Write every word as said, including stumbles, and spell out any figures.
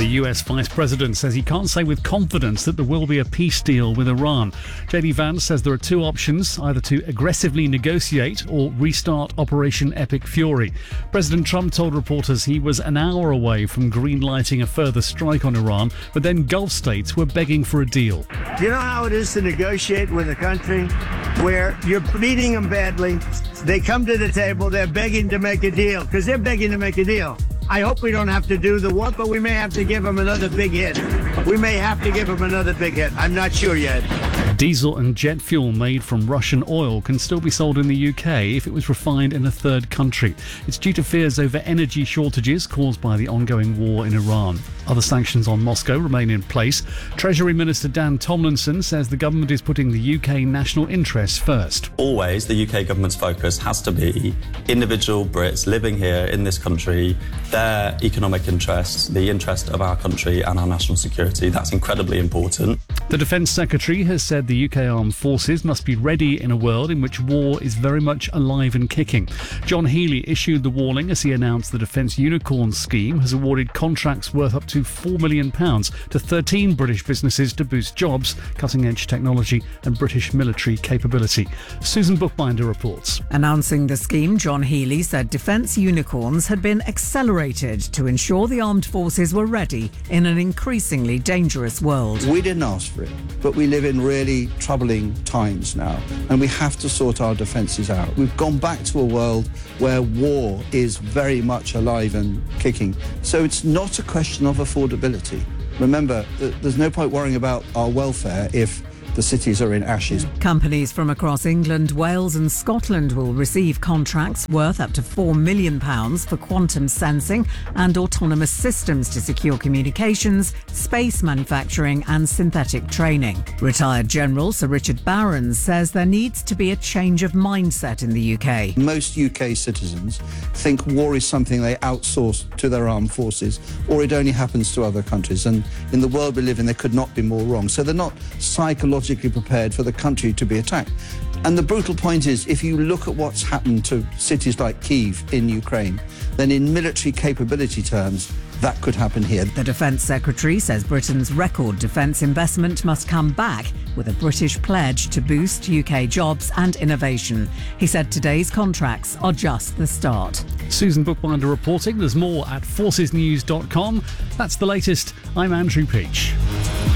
The U S Vice President says he can't say with confidence that there will be a peace deal with Iran. J D Vance says there are two options, either to aggressively negotiate or restart Operation Epic Fury. President Trump told reporters he was an hour away from green-lighting a further strike on Iran, but then Gulf states were begging for a deal. Do you know how it is to negotiate with a country where you're beating them badly? They come to the table, they're begging to make a deal, because they're begging to make a deal. I hope we don't have to do the work, but we may have to give them another big hit. We may have to give them another big hit. I'm not sure yet. Diesel and jet fuel made from Russian oil can still be sold in the U K if it was refined in a third country. It's due to fears over energy shortages caused by the ongoing war in Iran. Other sanctions on Moscow remain in place. Treasury Minister Dan Tomlinson says the government is putting the U K national interests first. Always, the U K government's focus has to be individual Brits living here in this country, their economic interests, the interest of our country and our national security. That's incredibly important. The Defence Secretary has said the U K Armed Forces must be ready in a world in which war is very much alive and kicking. John Healey issued the warning as he announced the Defence Unicorn scheme has awarded contracts worth up to four million pounds to thirteen British businesses to boost jobs, cutting-edge technology and British military capability. Susan Bookbinder reports. Announcing the scheme, John Healey said Defence Unicorns had been accelerated to ensure the armed forces were ready in an increasingly dangerous world. We didn't ask for it, but we live in really troubling times now, and we have to sort our defences out. We've gone back to a world where war is very much alive and kicking. So it's not a question of affordability. Remember, there's no point worrying about our welfare if the cities are in ashes. Companies from across England, Wales and Scotland will receive contracts worth up to four million pounds for quantum sensing and autonomous systems to secure communications, space manufacturing and synthetic training. Retired General Sir Richard Barron says there needs to be a change of mindset in the U K. Most U K citizens think war is something they outsource to their armed forces, or it only happens to other countries. And in the world we live in, they could not be more wrong. So they're not psychologically prepared for the country to be attacked. And the brutal point is, if you look at what's happened to cities like Kyiv in Ukraine, then in military capability terms, that could happen here. The Defence Secretary says Britain's record defence investment must come back with a British pledge to boost U K jobs and innovation. He said today's contracts are just the start. Susan Bookbinder reporting. There's more at forces news dot com. That's the latest. I'm Andrew Peach.